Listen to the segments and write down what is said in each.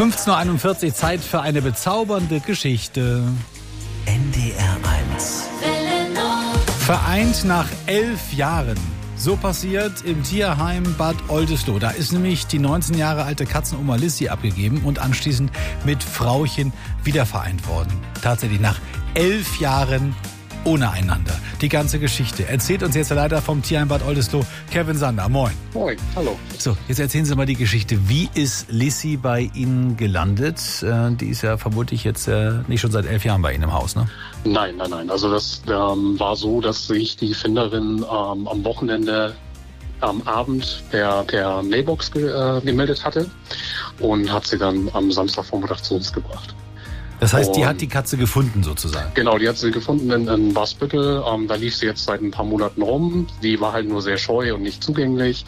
15:41 Uhr, Zeit für eine bezaubernde Geschichte. NDR 1. Vereint nach 11 Jahren. So passiert im Tierheim Bad Oldesloe. Da ist nämlich die 19 Jahre alte Katzenoma Lissy abgegeben und anschließend mit Frauchen wieder vereint worden. Tatsächlich nach 11 Jahren ohne einander. Die ganze Geschichte erzählt uns jetzt der Leiter vom Tierheim Bad Oldesloe, Kevin Sander. Moin. Moin, hallo. So, jetzt erzählen Sie mal die Geschichte. Wie ist Lissy bei Ihnen gelandet? Die ist ja vermutlich jetzt nicht schon seit 11 Jahren bei Ihnen im Haus, ne? Nein. Also das war so, dass sich die Finderin am Wochenende am Abend per Mailbox gemeldet hatte und hat sie dann am Samstagvormittag zu uns gebracht. Das heißt, die hat die Katze gefunden sozusagen? Genau, die hat sie gefunden in Wasbüttel. Da lief sie jetzt seit ein paar Monaten rum. Die war halt nur sehr scheu und nicht zugänglich.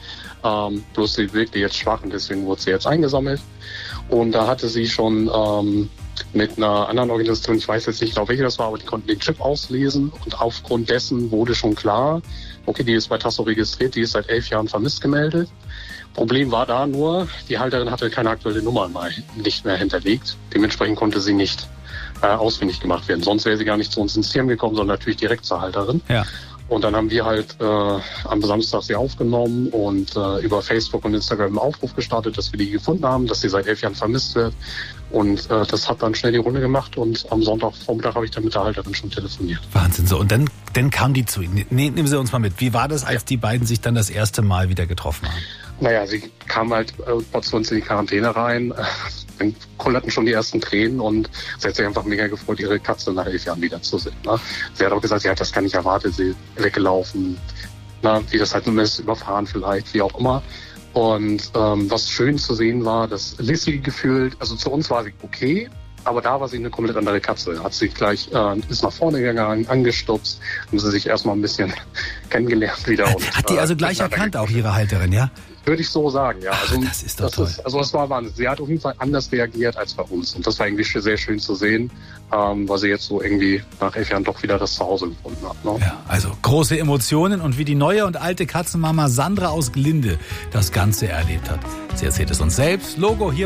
Bloß sie wirkte jetzt schwach und deswegen wurde sie jetzt eingesammelt. Und da hatte sie schon mit einer anderen Organisation, ich weiß jetzt nicht genau welche das war, aber die konnten den Chip auslesen. Und aufgrund dessen wurde schon klar, okay, die ist bei Tasso registriert, die ist seit 11 Jahren vermisst gemeldet. Problem war da nur, die Halterin hatte keine aktuelle Nummer nicht mehr hinterlegt. Dementsprechend konnte sie nicht ausfindig gemacht werden. Sonst wäre sie gar nicht zu uns ins Team gekommen, sondern natürlich direkt zur Halterin. Ja. Und dann haben wir halt am Samstag sie aufgenommen und über Facebook und Instagram einen Aufruf gestartet, dass wir die gefunden haben, dass sie seit 11 Jahren vermisst wird. Und das hat dann schnell die Runde gemacht und am Sonntagvormittag habe ich dann mit der Halterin schon telefoniert. Wahnsinn, so. Und dann kam die zu Ihnen. Nehmen Sie uns mal mit. Wie war das, als die beiden sich dann das erste Mal wieder getroffen haben? Naja, sie kam halt zu uns in die Quarantäne rein. Dann kullerten schon die ersten Tränen und sie hat sich einfach mega gefreut, ihre Katze nach 11 Jahren wiederzusehen. Ne? Sie hat auch gesagt, sie hat das gar nicht erwartet, sie ist weggelaufen, wie das halt nur ist, überfahren vielleicht, wie auch immer. Und was schön zu sehen war, dass Lissy gefühlt, also zu uns war sie okay, aber da war sie eine komplett andere Katze. Hat sie gleich, ist nach vorne gegangen, angestupst, haben sie sich erstmal ein bisschen kennengelernt wieder. Und, hat die also gleich erkannt, auch ihre Halterin, ja? Würde ich so sagen, ja. Also, das ist doch toll. Das war Wahnsinn. Sie hat auf jeden Fall anders reagiert als bei uns. Und das war irgendwie sehr schön zu sehen, weil sie jetzt so irgendwie nach 11 Jahren doch wieder das Zuhause gefunden hat. Ne? Ja, also große Emotionen und wie die neue und alte Katzenmama Sandra aus Glinde das Ganze erlebt hat. Sie erzählt es uns selbst. Logo hier.